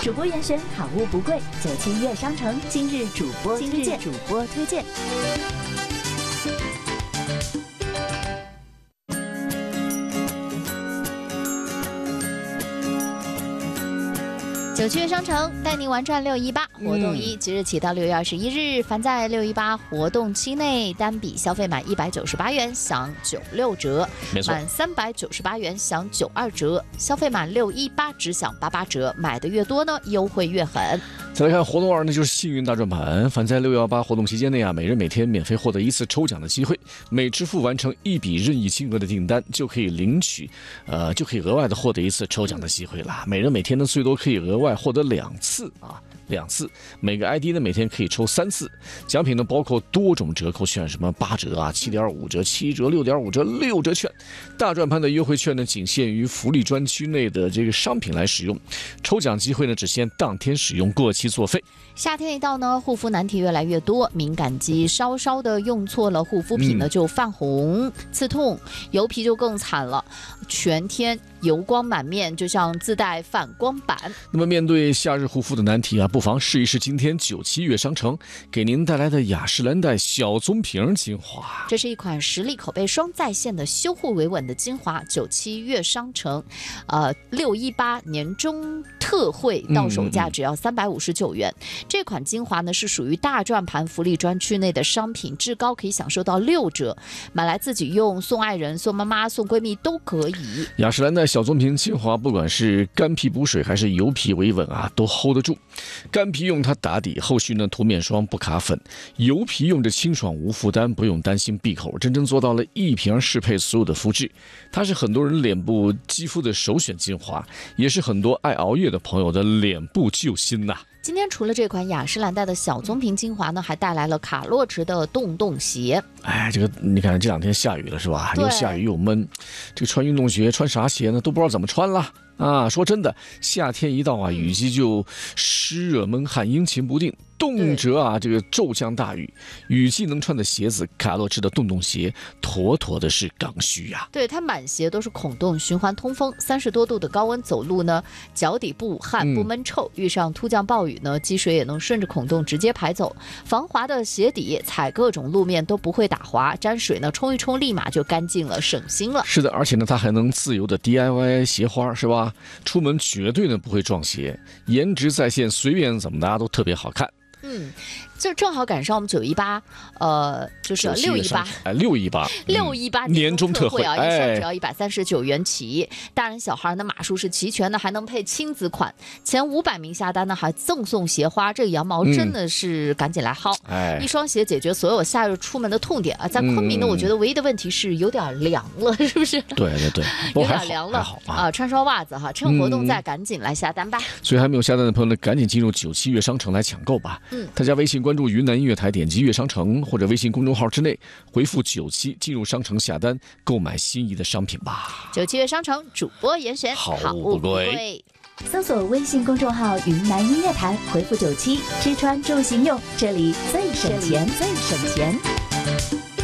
主播严选好物不贵，97月商城今日主播推荐。97月商城带您玩转618活动1，即日起到6月21日，凡在618活动期内单笔消费满198元享96折，满398元享92折，消费满618只享88折，买的越多呢，优惠越狠。 再来看活动2呢，就是幸运大转盘。凡在618活动期间内每人每天免费获得1次抽奖的机会，每支付完成1笔任意金额的订单，就可以领取，就可以额外的获得1次抽奖的机会了。每人每天呢，最多可以额外获得2次2次，每个 ID 呢每天可以抽3次，奖品呢包括多种折扣券，什么8折7.5折、7折、6.5折、6折券。大转盘的优惠券呢仅限于福利专区内的这个商品来使用，抽奖机会呢只限当天使用，过期作废。 夏天一到呢，护肤难题越来越多，敏感肌稍稍的用错了护肤品呢就泛红、刺痛，油皮就更惨了，全天油光满面，就像自带反光板。 那么面对夏日护肤的难题不妨试一试今天97月商城给您带来的雅诗兰黛小棕瓶精华。 这是一款实力口碑双在线的修护维稳的精华，97月商城618年终特惠到手价只要359元。这款精华呢是属于大转盘福利专区内的商品，至高可以享受到6折，买来自己用、送爱人、送妈妈、送闺蜜都可以。 雅诗兰黛小棕瓶精华，不管是干皮补水还是油皮维稳都 hold 得住。干皮用它打底，后续呢涂面霜不卡粉；油皮用着清爽无负担，不用担心闭口，真正做到了一瓶适配所有的肤质。它是很多人脸部肌肤的首选精华，也是很多爱熬夜的朋友的脸部救星呐。 今天除了这款雅诗兰黛的小棕瓶精华呢，还带来了卡洛驰的洞洞鞋。 这个你看这2天下雨了是吧？又下雨又闷，这个穿运动鞋穿啥鞋呢？都不知道怎么穿了说真的，夏天一到雨季就湿热闷汗，阴晴不定。动辄这个骤降大雨，雨季能穿的鞋子，卡洛驰的洞洞鞋妥妥的是刚需呀。 对，它满鞋都是孔洞，循环通风，30多度的高温走路呢，脚底不捂汗不闷臭，遇上突降暴雨呢，积水也能顺着孔洞直接排走。防滑的鞋底，踩各种路面都不会打滑，沾水呢冲一冲立马就干净了，省心了。 是的，而且呢它还能自由的 DIY 鞋花，是吧？出门绝对呢不会撞鞋，颜值在线，随便怎么搭都特别好看。 就正好赶上我们918，就是618 年终特惠一双只要139元起，大人小孩的码数是齐全的，还能配亲子款，前500名下单呢还赠送鞋花，这个羊毛真的是赶紧来薅，一双鞋解决所有夏日出门的痛点在昆明呢，我觉得唯一的问题是有点凉了，是不是？ 对， 有点凉了穿双袜子趁活动再赶紧来下单吧。 所以还没有下单的朋友呢，赶紧进入97月商城来抢购吧。大家微信关注云南音乐台，点击乐商城或者微信公众号之内回复97进入商城下单，购买心仪的商品吧。 97月商城主播严选， 好物不贵。 搜索微信公众号云南音乐台，回复97，吃穿住行用，这里最省钱。